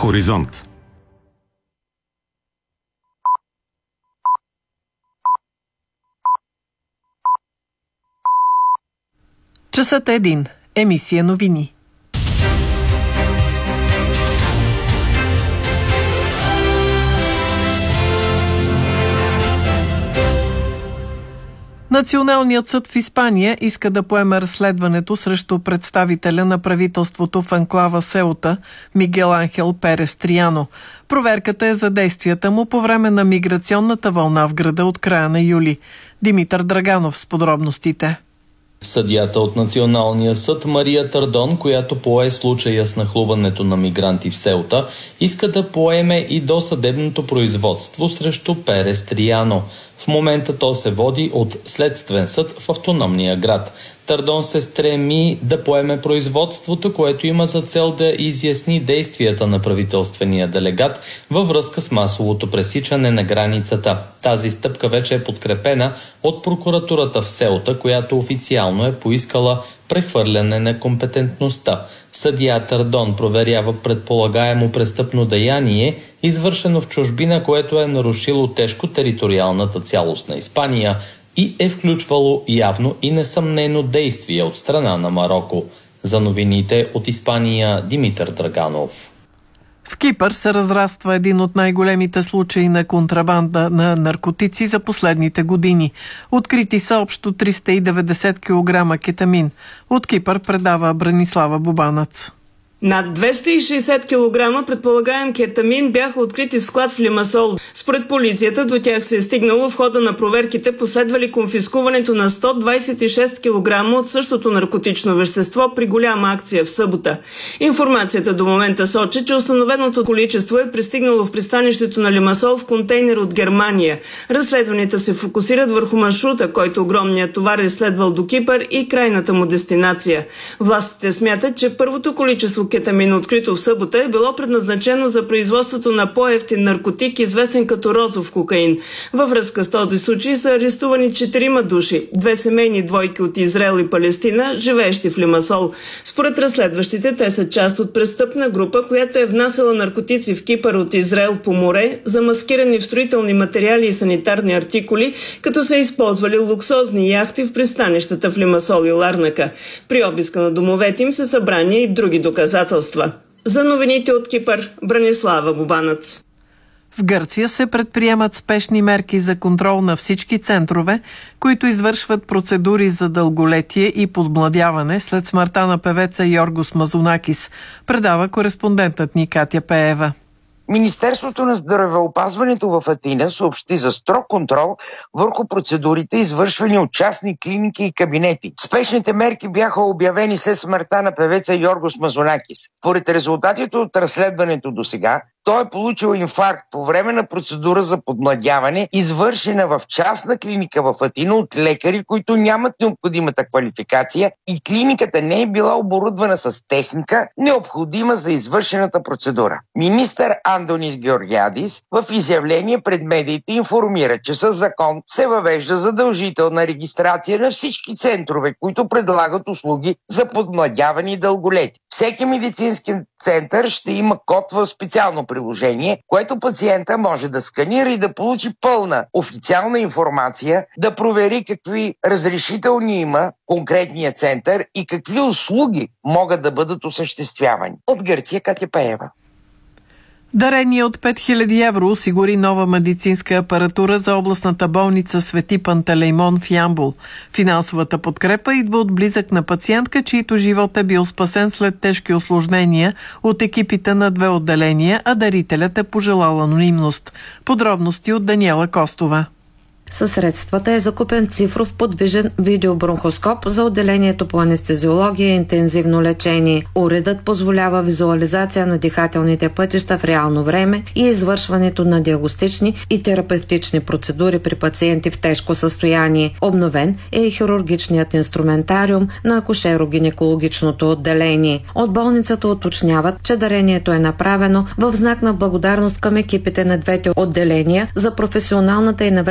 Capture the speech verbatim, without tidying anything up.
Хоризонт. Часът е един. Емисия новини. Националният съд в Испания иска да поеме разследването срещу представителя на правителството в анклава Сеута Мигел Анхел Перес Триано. Проверката е за действията му по време на миграционната вълна в града от края на юли. Димитър Драганов с подробностите. Съдията от Националния съд Мария Тардон, която пое случая с нахлуването на мигранти в Сеута, иска да поеме и досъдебното производство срещу Перес Триано. В момента то се води от следствен съд в автономния град. Тардон се стреми да поеме производството, което има за цел да изясни действията на правителствения делегат във връзка с масовото пресичане на границата. Тази стъпка вече е подкрепена от прокуратурата в Сеута, която официално е поискала прехвърляне на компетентността. Съдия Тардон проверява предполагаемо престъпно деяние, извършено в чужбина, което е нарушило тежко териториалната цялост на Испания и е включвало явно и несъмнено действие от страна на Мароко. За новините от Испания, Димитър Драганов. В Кипър се разраства един от най-големите случаи на контрабанда на наркотици за последните години. Открити са общо триста и деветдесет килограма кетамин. От Кипър предава Бранислава Бубанац. Над двеста и шейсет килограма предполагаем кетамин бяха открити в склад в Лимасол. Според полицията до тях се е стигнало в хода на проверките, последвали конфискуването на сто двадесет и шест килограма от същото наркотично вещество при голяма акция в събота. Информацията до момента сочи, че установеното количество е пристигнало в пристанището на Лимасол в контейнер от Германия. Разследванията се фокусират върху маршрута, който огромният товар е следвал до Кипър и крайната му дестинация. Властите смятат, че първото количество кетамин, открито в събота, е било предназначено за производството на по-евтин наркотик, известен като розов кокаин. Във връзка с този случай са арестувани четирима души, две семейни двойки от Израел и Палестина, живеещи в Лимасол. Според разследващите, те са част от престъпна група, която е внасяла наркотици в Кипър от Израел по море, замаскирани в строителни материали и санитарни артикули, като са използвали луксозни яхти в пристанищата в Лимасол и Ларнака. При обиска на домовете им са събрани и други доказателства. За новините от Кипър, Бранислава Бубанац. В Гърция се предприемат спешни мерки за контрол на всички центрове, които извършват процедури за дълголетие и подмладяване след смъртта на певеца Йоргос Мазунакис, предава кореспондентът ни Катя Пеева. Министерството на здравеопазването в Атина съобщи за строг контрол върху процедурите, извършвани от частни клиники и кабинети. Спешните мерки бяха обявени след смъртта на певеца Йоргос Мазунакис. Поред резултатите от разследването до сега, той е получил инфаркт по време на процедура за подмладяване, извършена в частна клиника в Атина от лекари, които нямат необходимата квалификация, и клиниката не е била оборудвана с техника, необходима за извършената процедура. Министър Андонис Георгиадис в изявление пред медиите информира, че със закон се въвежда задължителна регистрация на всички центрове, които предлагат услуги за подмладяване и дълголетие. Всеки медицински център ще има код в специално приложение, което пациента може да сканира и да получи пълна официална информация, да провери какви разрешителни има конкретния център и какви услуги могат да бъдат осъществявани. От Гърция, Катя Пеева. Дарение от пет хиляди евро осигури нова медицинска апаратура за областната болница Свети Пантелеймон в Ямбол. Финансовата подкрепа идва от близък на пациентка, чийто живот е бил спасен след тежки усложнения от екипите на две отделения, а дарителят е пожелал анонимност. Подробности от Даниела Костова. Със средствата е закупен цифров подвижен видеобронхоскоп за отделението по анестезиология и интензивно лечение. Уредът позволява визуализация на дихателните пътища в реално време и извършването на диагностични и терапевтични процедури при пациенти в тежко състояние. Обновен е и хирургичният инструментариум на акушеро-гинекологичното отделение. От болницата уточняват, че дарението е направено в знак на благодарност към екипите на двете отделения за професионалната и навременна